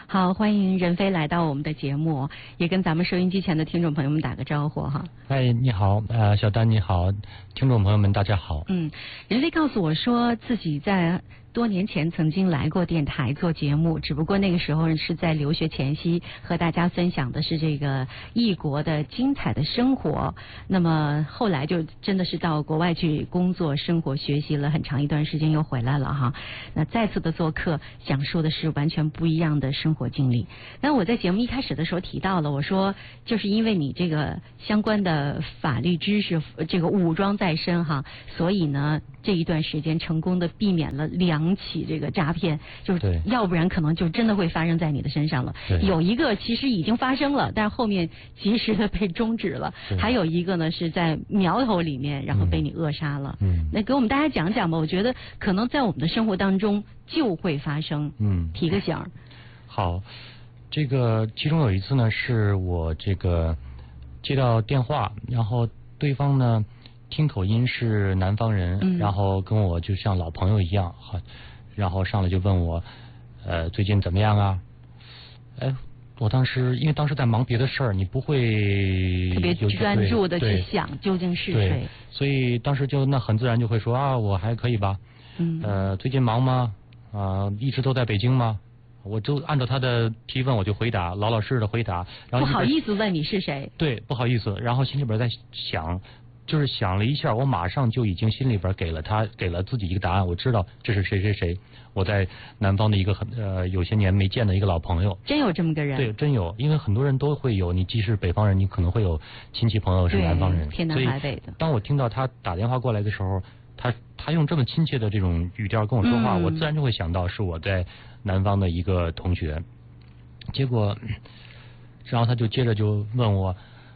好，欢迎任飞来到我们的节目，也跟咱们收音机前的听众朋友们打个招呼哈。 哎，你好，小丹你好，听众朋友们大家好。 任飞告诉我说自己在多年前曾经来过电台做节目，只不过那个时候是在留学前夕，和大家分享的是这个异国的精彩的生活。那么后来就真的是到国外去工作、生活、学习了很长一段时间，又回来了哈。那再次的做客，讲述的是完全不一样的生活经历。那我在节目一开始的时候提到了，我说就是因为你这个相关的法律知识，这个武装在身哈，所以呢这一段时间成功的避免了2起这个诈骗，就是要不然可能就真的会发生在你的身上了。有一个其实已经发生了，但是后面及时的被终止了，还有一个呢是在苗头里面，然后被你扼杀了。那给我们大家讲讲吧，我觉得可能在我们的生活当中就会发生。提个醒。 好，这个其中有一次呢，是我这个接到电话，然后对方呢听口音是南方人，然后跟我就像老朋友一样，然后上来就问我，最近怎么样啊？我当时因为当时在忙别的事儿，你不会特别专注的去想究竟是谁， 所以当时就那很自然就会说啊，我还可以吧。最近忙吗？一直都在北京吗？我就按照他的提问我就回答，老老实实的回答。然后不好意思问你是谁？ 对，不好意思。然后心里边在想。就是想了一下，我马上就已经心里边给了自己一个答案，我知道这是谁谁谁，我在南方的一个有些年没见的一个老朋友。 真有这么个人？对， 真有，因为很多人都会有，你即使北方人，你可能会有亲戚朋友是南方人， 天南海北的。 当我听到他打电话过来的时候，他用这么亲切的这种语调跟我说话，我自然就会想到是我在南方的一个同学。结果，然后他就接着就问我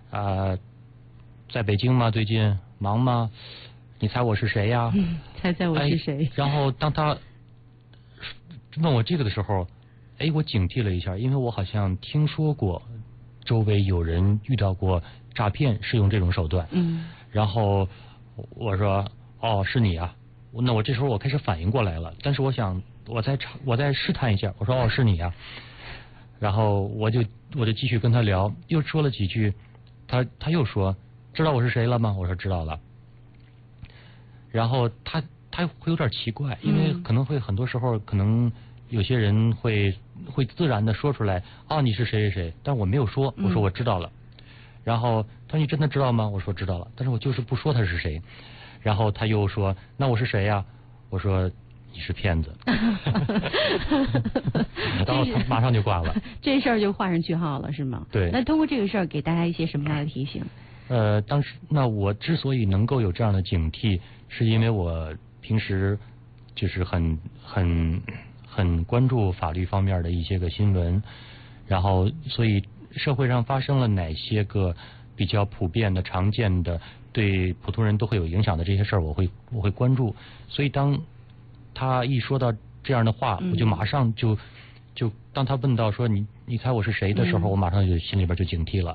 在北京吗？最近忙吗？你猜我是谁呀？ 猜我是谁？ 然后当他问我这个的时候，我警惕了一下，因为我好像听说过周围有人遇到过诈骗，是用这种手段。然后我说哦，是你啊。那我这时候我开始反应过来了，但是我想我再试探一下，我说哦，是你啊。然后我就继续跟他聊，又说了几句，他又说。知道我是谁了吗？我说知道了。然后他会有点奇怪，因为可能会很多时候可能有些人会自然的说出来啊，你是谁谁谁，但我没有说，我说我知道了。然后他说你真的知道吗？我说知道了，但是我就是不说他是谁。然后他又说那我是谁呀？我说你是骗子。然后他马上就挂了。 这事儿就画上句号了是吗？ 对。 那通过这个事儿给大家一些什么样的提醒？ 当时那我之所以能够有这样的警惕，是因为我平时就是很关注法律方面的一些个新闻，然后所以社会上发生了哪些个比较普遍的、常见的、对普通人都会有影响的这些事儿，我会关注。所以当他一说到这样的话，我就马上就当他问到说你猜我是谁的时候，我马上就心里边就警惕了。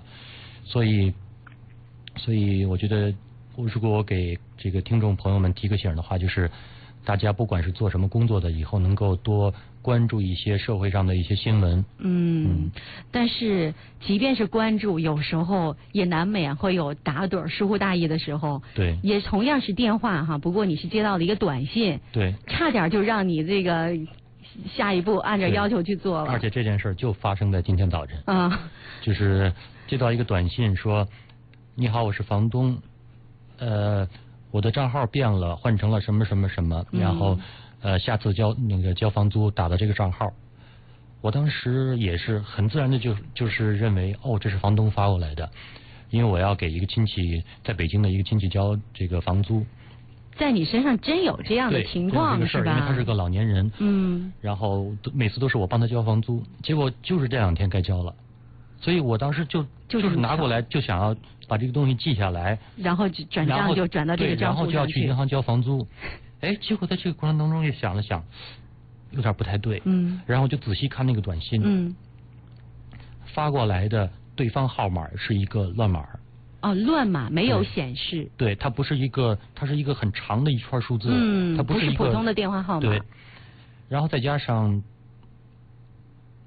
所以我觉得，如果我给这个听众朋友们提个醒的话，就是大家不管是做什么工作的，以后能够多关注一些社会上的一些新闻。 但是即便是关注，有时候也难免会有打盹疏忽大意的时候。 对。 也同样是电话哈，不过你是接到了一个短信。 对。 差点就让你这个下一步按照要求去做了。 而且这件事就发生在今天早晨。就是接到一个短信说。你好，我是房东，我的账号变了，换成了什么什么什么，然后下次交房租打到这个账号。我当时也是很自然的就是认为这是房东发过来的，因为我要给一个亲戚在北京的一个亲戚交这个房租。 在你身上真有这样的情况是吧？ 因为他是个老年人，然后每次都是我帮他交房租，结果就是这2天该交了。所以我当时就是拿过来就想要把这个东西记下来， 然后转账就转到这个账户上去， 然后就要去银行交房租。结果在这个过程当中也想了想，有点不太对。然后就仔细看那个短信，发过来的对方号码是一个乱码。 乱码没有显示。 对，它不是一个，它是一个很长的一串数字。它不是普通的电话号码。 对，然后再加上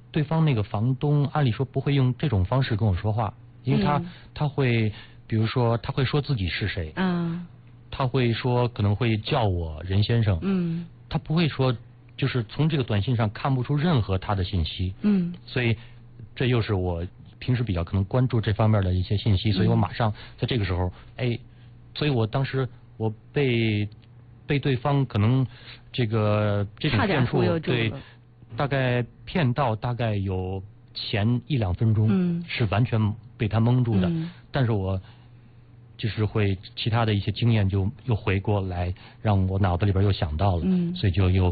对方那个房东按理说不会用这种方式跟我说话，因为他会，比如说他会说自己是谁，他会说可能会叫我任先生，他不会说就是从这个短信上看不出任何他的信息，所以这又是我平时比较可能关注这方面的一些信息，所以我马上在这个时候，所以我当时我被对方可能这种骗术，对，大概骗到大概有前1-2分钟，是完全被他蒙住的，但是我就是会其他的一些经验就又回过来，让我脑子里边又想到了，所以就又